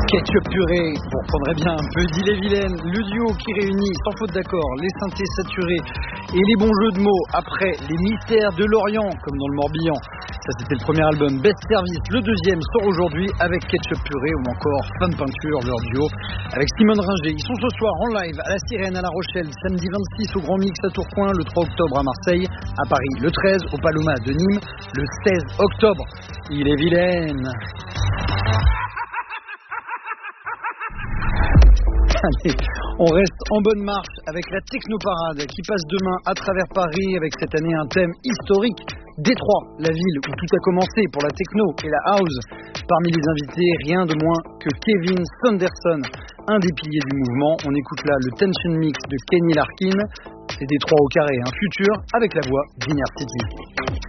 Ketchup purée, vous reprendrez bien un peu d'Ille-et-Vilaine, le duo qui réunit sans faute d'accord les synthés saturés et les bons jeux de mots après les mystères de l'Orient, comme dans le Morbihan. Ça c'était le premier album Best Service, le deuxième sort aujourd'hui avec Ketchup purée ou encore Fun Peinture, leur duo avec Simone Ringer. Ils sont ce soir en live à la Sirène à La Rochelle, samedi 26 au Grand Mix à Tourcoing, le 3 octobre à Marseille, à Paris le 13 au Paloma de Nîmes, le 16 octobre. Ille-et-Vilaine. Allez, on reste en bonne marche avec la Technoparade qui passe demain à travers Paris avec cette année un thème historique. Détroit, la ville où tout a commencé pour la techno et la house. Parmi les invités, rien de moins que Kevin Saunderson, un des piliers du mouvement. On écoute là le Tension Mix de Kenny Larkin. C'est Détroit au carré, un futur avec la voix d'Inner City.